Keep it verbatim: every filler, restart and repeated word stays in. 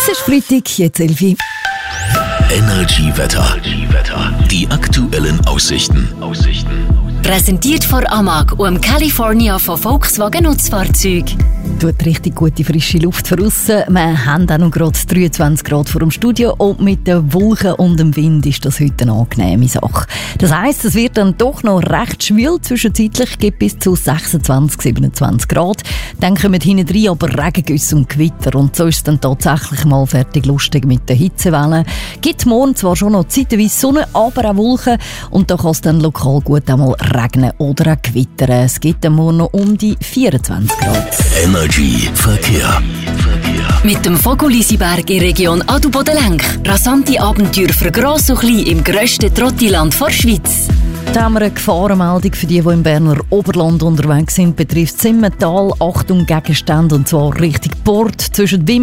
Es ist Freitag, jetzt Elfi. Energy Wetter. Die aktuellen Aussichten. Präsentiert von Amag und California von Volkswagen Nutzfahrzeug. Tut richtig gute frische Luft von aussen. Wir haben auch noch gerade dreiundzwanzig Grad vor dem Studio und mit den Wolken und dem Wind ist das heute eine angenehme Sache. Das heisst, es wird dann doch noch recht schwül. Zwischenzeitlich gibt bis zu sechsundzwanzig, siebenundzwanzig Grad. Dann kommen hinten rein aber Regengüsse und Gewitter. Und so ist es dann tatsächlich mal fertig lustig mit den Hitzewellen. Gibt morgen zwar schon noch zeitweise Sonne, aber auch Wolken. Und da kann es dann lokal gut einmal regnen oder auch gewittern. Es gibt dann morgen noch um die vierundzwanzig Grad. Energy Verkehr. Mit dem Vogel-Lisiberg in Region Adelboden-Lenk. Rasante Abenteuer für Gross und Klein im grössten Trottiland der Schweiz. Da haben wir eine Gefahrenmeldung für die, die im Berner Oberland unterwegs sind. Betrifft Simmental. Achtung, Gegenstände, und zwar Richtung Port zwischen Wim